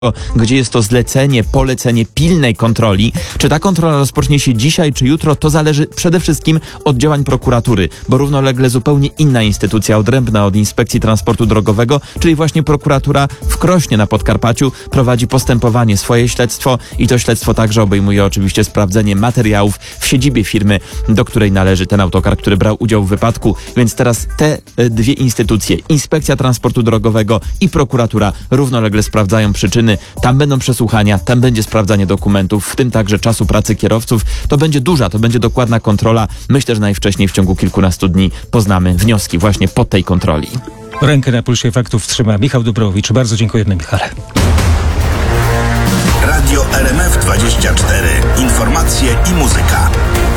gdzie jest to zlecenie, polecenie pilnej kontroli. Czy ta kontrola rozpocznie się dzisiaj czy jutro, to zależy przede wszystkim od działań prokuratury, bo równolegle zupełnie inna instytucja, odrębna od Inspekcji Transportu Drogowego, czyli właśnie prokuratura w Krośnie na Podkarpaciu, prowadzi postępowanie, swoje śledztwo i to śledztwo także obejmuje oczywiście sprawdzenie materiałów w siedzibie firmy, do której należy ten autokar, który brał udział w wypadku. Więc teraz te dwie instytucje, Inspekcja Transportu Drogowego i prokuratura, równolegle sprawdzają przyczyny. Tam będą przesłuchania, tam będzie sprawdzanie dokumentów, w tym także czasu pracy kierowców. To będzie dokładna kontrola. Myślę, że najwcześniej w ciągu kilkunastu dni poznamy wnioski właśnie po tej kontroli. Rękę na pulsie faktów trzyma Michał Dubrowicz. Bardzo dziękujemy, Michale. Radio RMF 24. Informacje i muzyka.